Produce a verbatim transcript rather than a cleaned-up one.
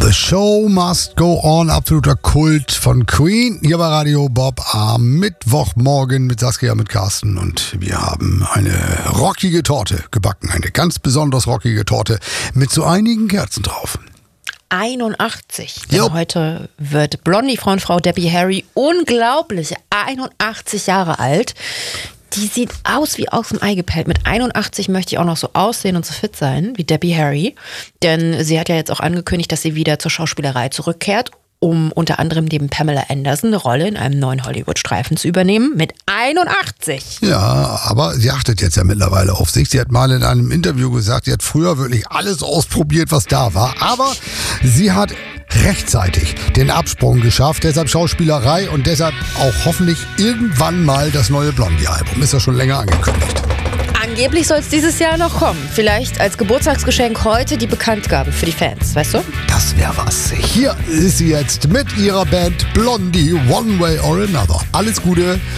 The Show Must Go On, absoluter Kult von Queen. Hier bei Radio Bob am Mittwochmorgen mit Saskia, mit Carsten. Und wir haben eine rockige Torte gebacken. Eine ganz besonders rockige Torte mit so einigen Kerzen drauf. einundachtzig. Denn heute wird Blondie Frauenfrau Debbie Harry unglaubliche einundachtzig Jahre alt. Die sieht aus wie aus dem Ei gepellt. Mit einundachtzig möchte ich auch noch so aussehen und so fit sein wie Debbie Harry. Denn sie hat ja jetzt auch angekündigt, dass sie wieder zur Schauspielerei zurückkehrt, um unter anderem neben Pamela Anderson eine Rolle in einem neuen Hollywood-Streifen zu übernehmen. Mit einundachtzig. Ja, aber sie achtet jetzt ja mittlerweile auf sich. Sie hat mal in einem Interview gesagt, sie hat früher wirklich alles ausprobiert, was da war. Aber sie hat rechtzeitig den Absprung geschafft, deshalb Schauspielerei und deshalb auch hoffentlich irgendwann mal das neue Blondie-Album. Ist ja schon länger angekündigt. Angeblich soll es dieses Jahr noch kommen. Vielleicht als Geburtstagsgeschenk heute die Bekanntgabe für die Fans, weißt du? Das wäre was. Hier ist sie jetzt mit ihrer Band Blondie, One Way or Another. Alles Gute.